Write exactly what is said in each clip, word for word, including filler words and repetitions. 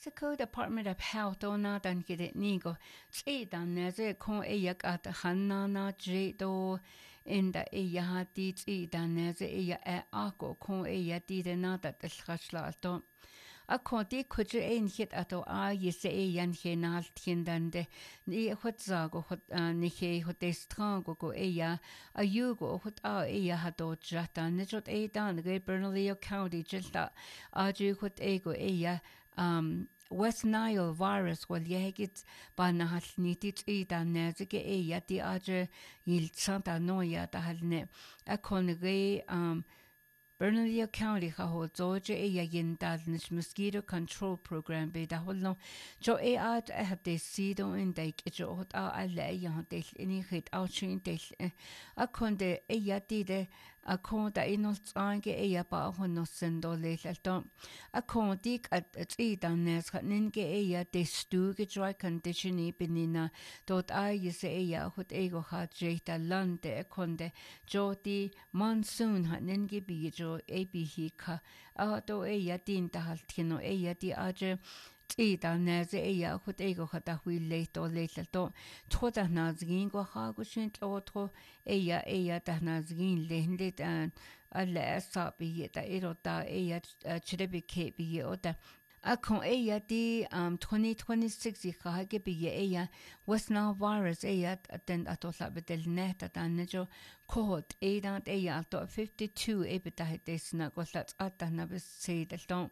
Mexico Department of Health ona dan gide nigo tsi dan neze kon e yak at hanna na je do inda e ya hati tsi dan neze e ya e ako kon e ya di de na dat khashla to a konti kuj ein hit ato a yese e yan henal tindande ni hotza go hot ni he hotestran go go e ya a yugo hot a e ya hato jata ne jot e dan ge Bernalillo County jilta a ju hot e go e ya um West Nile virus wal yegit ba na halnitit ida nezige e yati aje il santa noya da halne a konge um Bernalillo County ha ho zoje e ya yindal nis mosquito control program be da holno jo e ad e hat de sido in de jo hot a alle ya del ini hit outchin del a konde e yati de a konda inol tsange e ya ba hono sendo le alto a kondik at ida nes ninge e ya de stuge dry condition e benina dot a yese e ya hot ego ha jeta lande e konde jo di monsoon ha ninge bi jo e bi hika a to e ya tin ta haltino e ya di aje ida neze e ya hot ego hata hui le to le to thoda nazgin go ha go shin to tho e ya e ya ta nazgin le hinde tan alla sa bi ta erota e ya chrebi ke bi ota a kon e ya di um twenty twenty-six i ha ge bi e ya West Nile virus e ya aten atosa betel net ta nejo kohot e dan e ya to fifty-two e beta hitesna go sat atana be se del ton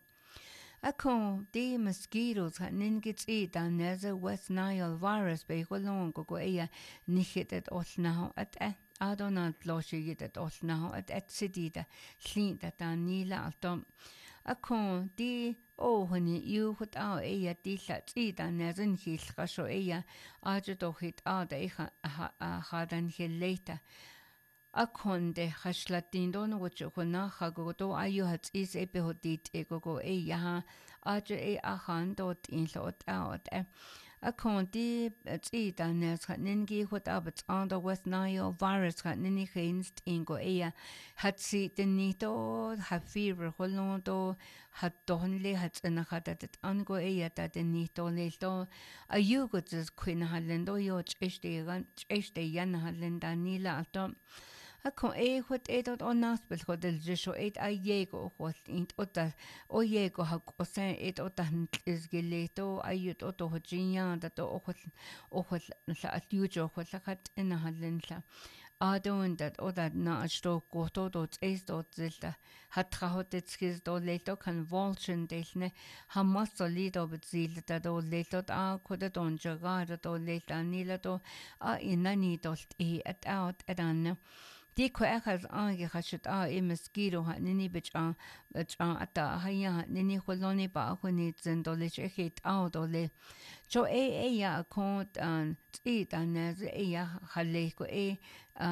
a kon di mosquitoes ha ningit e dan neze West Nile virus be golong go go e ya nichit et osna at e Adonat loshigit et osna at et sidida slint at nila altom a kon di o honi you hot a e ya di la tsi da nezin hil gasho e ya a je do hit a da e ha dan hil later a kon de hashlatin don wo cho na ha go to a you hat is e be hodit e go go e ya a je e a han dot in lot out e a kon di tsi da nez hat ningi hot ab on the West Nile virus hat nini hinst in go e ya hat si den ni do ha fever holon do hat don le hat na hat dat an go e ya da den ni do le do a you go just queen halen do yo cheste gan cheste yan halen da ni la to a kon e hot e dot on naspel hot del jesho et a yego hot int ota o yego ha ko sen et ota is geleto ayut oto hojinya da to o hot o hot la atjujo hot la hat in halen la a don dat oda na sto ko to dot es dot zelta hat hot et skis do leto convulsion delne ha masolido bezil da do leto a ko da don jaga da do leta nila to a inani dot e at out at an Di ko ekas ange khashit a e mosquito ha nini bich a bich a ata haya nini kholoni ba khoni zendole chekit a dole cho e e ya ko an ti dan e ya khale ko e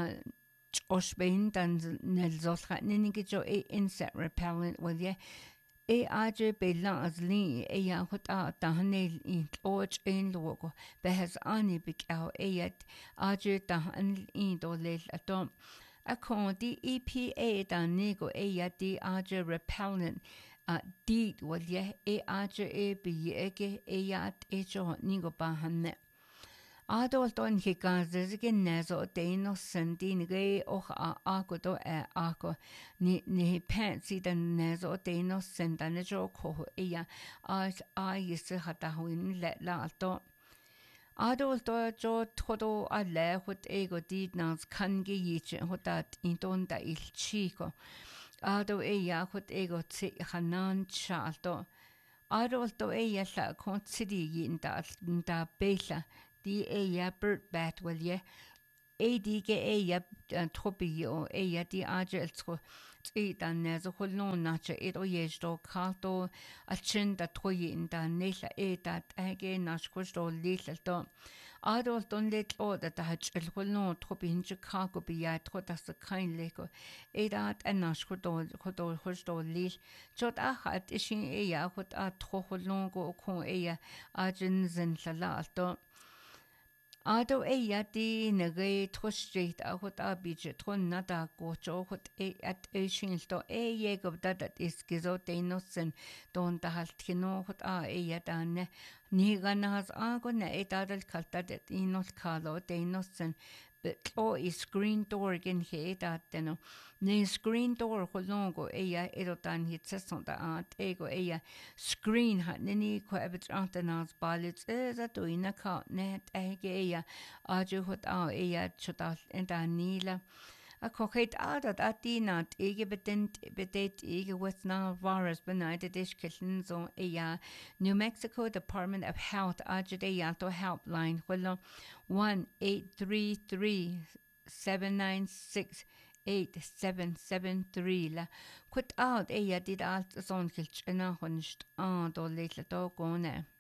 osbein dan nel zos ha nini ke cho e insect repellent well ye e aje be las li e ya hota ta hanel in och in logo be has ani bik au e yet aje ta an in dole atom a kon di E P A da nego e ya di aje repellent a di wal ye e aje e bi ye ke e ya e cho nego ba hanne adol ton he gazes ge nezo de no sendi nge o a a ko do e a ko ni ni pensi da nezo de no senda ne jo ko e ya a a yis hata huin le la to Adol to jo todo a le hot ego did nas kan ge yich hotat in don da il chico. Ado e ya hot ego tsi hanan chalto. Adol to e ya la kon sidi yin da da bela di e ya bird bat well ye. E di ge e ya topi o e ya di aje el tro tsi da ne zo holon na che e o ye sto kalto a chin da toyi in da nela e da ege na shkosto lil to adol ton let o da da el holon topi in ka ko bi ya tro da sa kain le ko e da an na shkosto kodo hosto lil chot a hat ishin e ya hot a tro holon go ko e ya ajin zen la to Ado e ya di nage trostreet a hot a budget hon nada gocho hot e at e shinsto e ye gob dat is gizo de nosen don da halt kino hot a e ya dan ni ganas a go na e dadal kalta det inol kalo de nosen but o is screen door gen he dat no ne screen door holongo e ya e dan hit sesson da at e go e ya screen hat ni ko ebet antenas balits e za do ina ka net e ge ya a ju hot a e ya chotal en da nila a cochait adat a dinat ige bedent bedet ige with na virus benaited ish killen so e ya New Mexico Department of Health ajade ya to helpline hullo one eight three three seven nine six eight seven seven three la quit out e ya did alt son kilchena honst a do little to gone